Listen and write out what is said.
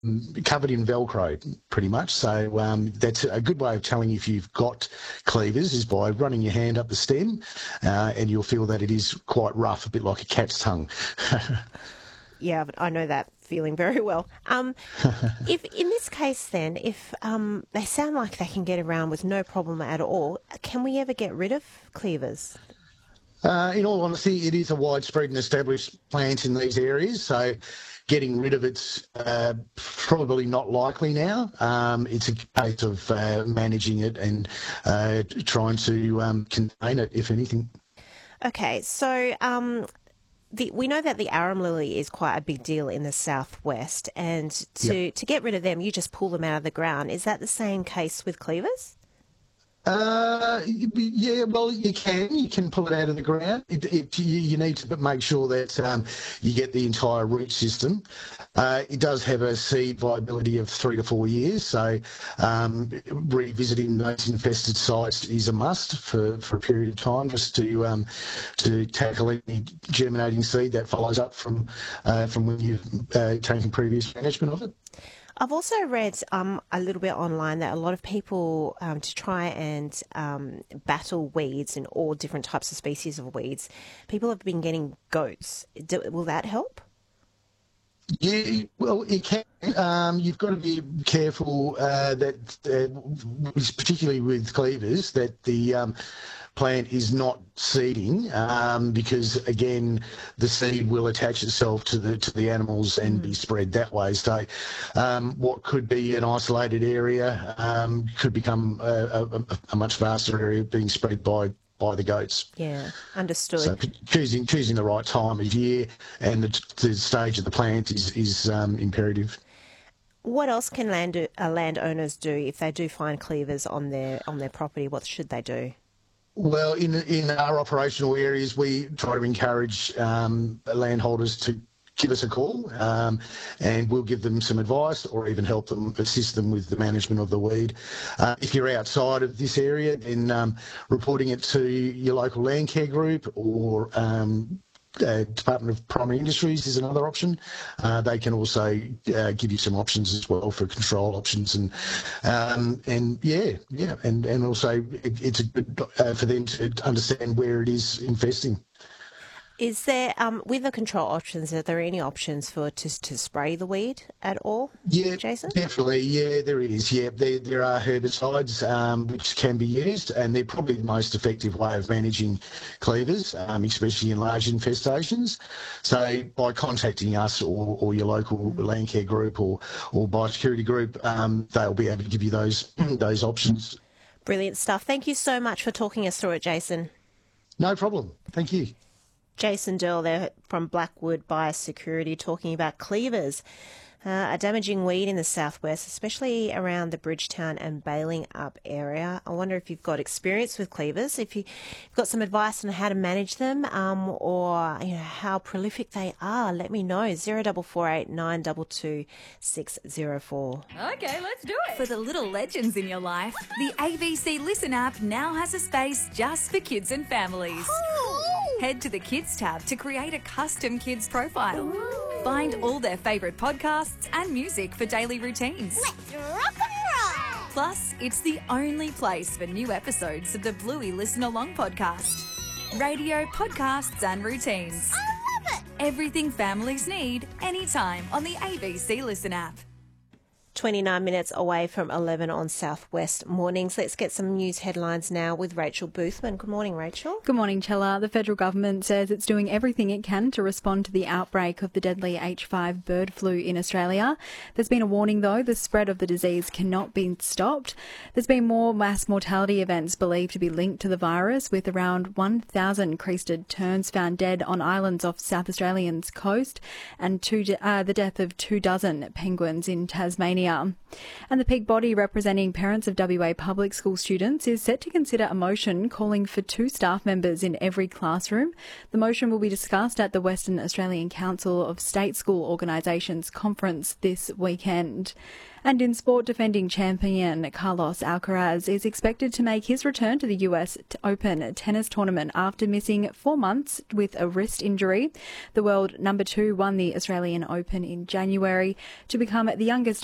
covered in Velcro, pretty much. So that's a good way of telling if you've got cleavers is by running your hand up the stem, and you'll feel that it is quite rough, a bit like a cat's tongue. Yeah, I know that feeling very well. If in this case, then, if they sound like they can get around with no problem at all, can we ever get rid of cleavers? In all honesty, it is a widespread and established plant in these areas, so getting rid of it's probably not likely now. It's a case of managing it and trying to contain it, if anything. Okay, so we know that the arum lily is quite a big deal in the southwest, and to get rid of them, you just pull them out of the ground. Is that the same case with cleavers? Yeah, well, you can pull it out of the ground. You need to make sure that you get the entire root system. It does have a seed viability of 3 to 4 years, so revisiting those infested sites is a must for a period of time, just to tackle any germinating seed that follows up from when you've taken previous management of it. I've also read a little bit online that a lot of people, to try and battle weeds and all different types of species of weeds, people have been getting goats. Will that help? Yeah, well, it can. You've got to be careful that, particularly with cleavers, that the plant is not seeding, because again the seed will attach itself to the animals and be spread that way. So what could be an isolated area could become a much vaster area being spread by the goats. Yeah, understood. So choosing the right time of year and the stage of the plant is imperative. What else can landowners do if they do find cleavers on their property? What should they do? Well, in our operational areas, we try to encourage landholders to give us a call, and we'll give them some advice or even help them, assist them with the management of the weed. If you're outside of this area, then reporting it to your local land care group or Department of Primary Industries is another option. They can also give you some options as well for control options, and also it's a good for them to understand where it is infesting. Is there, with the control options, are there any options for to spray the weed at all? Yeah, Jason? definitely. Yeah, there is. Yeah, there are herbicides which can be used, and they're probably the most effective way of managing cleavers, especially in large infestations. So by contacting us or your local land care group or biosecurity group, they'll be able to give you those options. Brilliant stuff. Thank you so much for talking us through it, Jason. No problem. Thank you. Jason Durl there from Blackwood Biosecurity talking about cleavers, a damaging weed in the southwest, especially around the Bridgetown and Bailing Up area. I wonder if you've got experience with cleavers, if you've got some advice on how to manage them, or how prolific they are. Let me know. 0448 922 604. Okay, let's do it. For the little legends in your life, the ABC Listen app now has a space just for kids and families. Head to the Kids tab to create a custom kids profile. Find all their favourite podcasts and music for daily routines. Let's rock and roll! Plus, it's the only place for new episodes of the Bluey Listen Along podcast. Radio, podcasts and routines. I love it! Everything families need, anytime on the ABC Listen app. 29 minutes away from 11 on Southwest Mornings. Let's get some news headlines now with Rachel Boothman. Good morning, Rachel. Good morning, Chella. The federal government says it's doing everything it can to respond to the outbreak of the deadly H5 bird flu in Australia. There's been a warning, though, the spread of the disease cannot be stopped. There's been more mass mortality events believed to be linked to the virus, with around 1,000 crested terns found dead on islands off South Australia's coast and the death of 24 penguins in Tasmania. Tasmania. And the peak body representing parents of WA public school students is set to consider a motion calling for 2 staff members in every classroom. The motion will be discussed at the Western Australian Council of State School Organisations conference this weekend. And in sport, defending champion Carlos Alcaraz is expected to make his return to the US Open tennis tournament after missing 4 months with a wrist injury. The world number 2 won the Australian Open in January to become the youngest